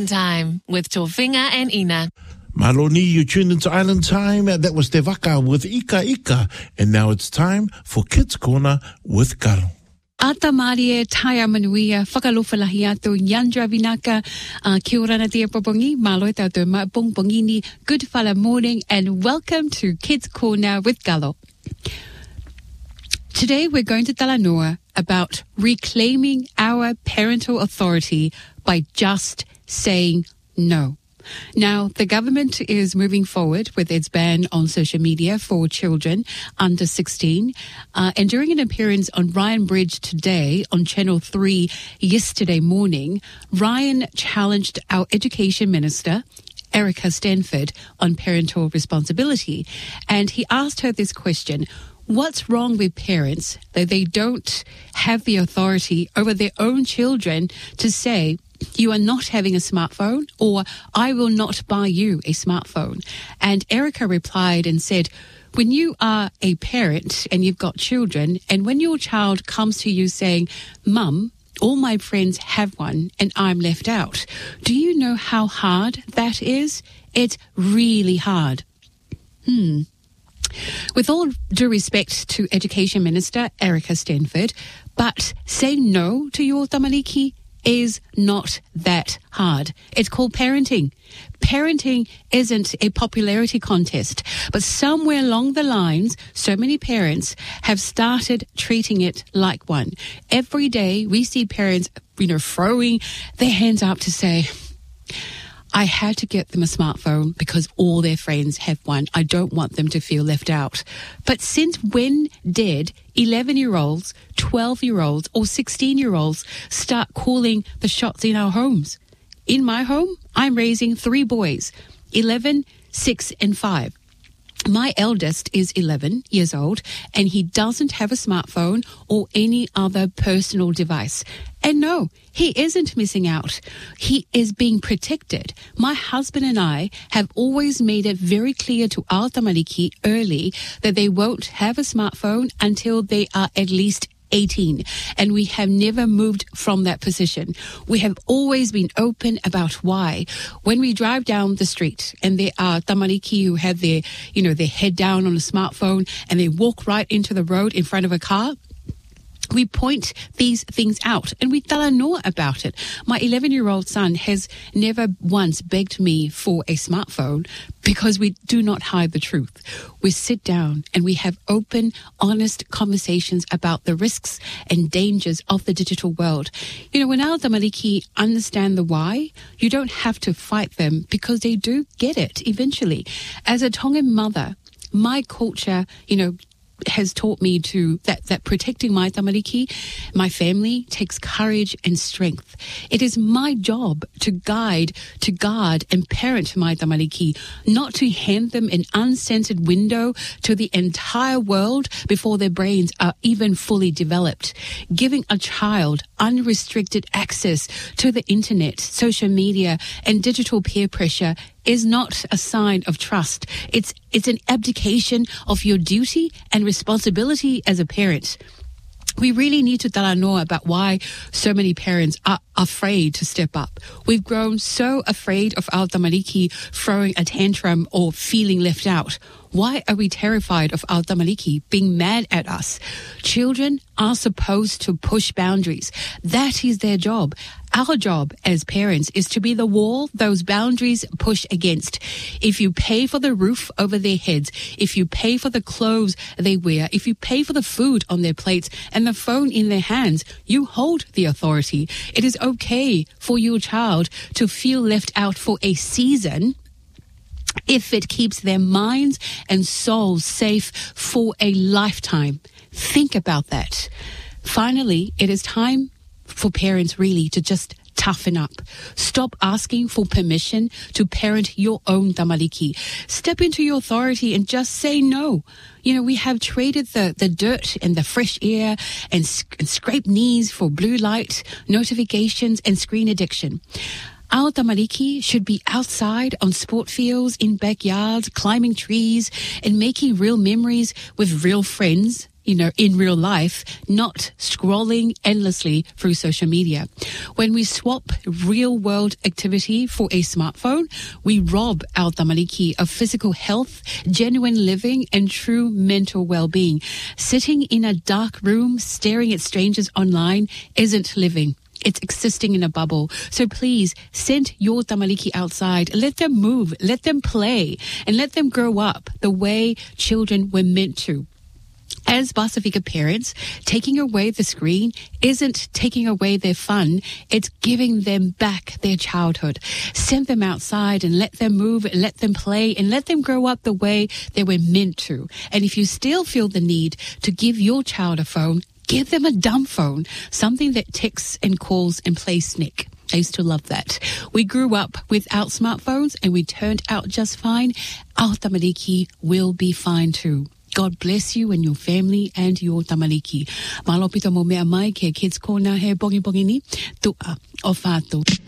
Island Time with Tofinga and Ina. Maloni, you tuned into Island Time. That was Te Waka with Ika Ika. And now it's time for Kids Corner with Karo. Ata Marie, Taia Manuia, Whakalofalahi atu, Yandra Vinaka, kia ora na tia popongi, malo tautu mapongpongini, good fala morning, and welcome to Kids Corner with Galo. Today we're going to Talanoa about reclaiming our parental authority by just saying no. Now, the government is moving forward with its ban on social media for children under 16. And during an appearance on Ryan Bridge today on Channel 3 yesterday morning, Ryan challenged our education minister, Erica Stanford, on parental responsibility. And he asked her this question: what's wrong with parents that they don't have the authority over their own children to say, you are not having a smartphone, or I will not buy you a smartphone? And Erica replied and said, when you are a parent and you've got children, and when your child comes to you saying, Mum, all my friends have one and I'm left out, do you know how hard that is? It's really hard. With all due respect to Education Minister Erica Stanford, but saying no to your tamariki is not that hard. It's called parenting. Parenting isn't a popularity contest, but somewhere along the lines, so many parents have started treating it like one. Every day we see parents, throwing their hands up to say, I had to get them a smartphone because all their friends have one. I don't want them to feel left out. But since when did 11-year-olds, 12-year-olds, or 16-year-olds start calling the shots in our homes? In my home, I'm raising 3 boys, 11, 6, and 5. My eldest is 11 years old, and he doesn't have a smartphone or any other personal device. And no, he isn't missing out. He is being protected. My husband and I have always made it very clear to our tamariki early that they won't have a smartphone until they are at least 18, and we have never moved from that position. We have always been open about why. When we drive down the street and there are tamariki who have their head down on a smartphone and they walk right into the road in front of a car, we point these things out and we talanoa about it. My 11-year-old son has never once begged me for a smartphone because we do not hide the truth. We sit down and we have open, honest conversations about the risks and dangers of the digital world. When our tamariki understand the why, you don't have to fight them because they do get it eventually. As a Tongan mother, my culture, has taught me that protecting my tamariki, my family, takes courage and strength. It is my job to guard, and parent my tamariki, not to hand them an uncensored window to the entire world before their brains are even fully developed. Giving a child unrestricted access to the internet, social media, and digital peer pressure is not a sign of trust. It's an abdication of your duty and responsibility as a parent. We really need to talanoa about why so many parents are afraid to step up. We've grown so afraid of our tamariki throwing a tantrum or feeling left out. Why are we terrified of our tamariki being mad at us? Children are supposed to push boundaries. That is their job. Our job as parents is to be the wall those boundaries push against. If you pay for the roof over their heads, if you pay for the clothes they wear, if you pay for the food on their plates and the phone in their hands, you hold the authority. It is okay for your child to feel left out for a season if it keeps their minds and souls safe for a lifetime. Think about that. Finally, it is time for parents really to just toughen up. Stop asking for permission to parent your own tamariki. Step into your authority and just say no. We have traded the dirt and the fresh air and scraped knees for blue light, notifications, and screen addiction. Our tamariki should be outside on sport fields, in backyards, climbing trees, and making real memories with real friends. in real life, not scrolling endlessly through social media. When we swap real world activity for a smartphone, we rob our tamariki of physical health, genuine living, and true mental well-being. Sitting in a dark room, staring at strangers online isn't living. It's existing in a bubble. So please send your tamariki outside. Let them move, let them play, and let them grow up the way children were meant to. As Pasifika parents, taking away the screen isn't taking away their fun, it's giving them back their childhood. Send them outside and let them move, let them play, and let them grow up the way they were meant to. And if you still feel the need to give your child a phone, give them a dumb phone, something that texts and calls and plays Snake. I used to love that. We grew up without smartphones and we turned out just fine. Our tamariki will be fine too. God bless you and your family and your tamariki. Malopito mo mea mai ke Kids Corner he bongi bongi ni tua o whātou.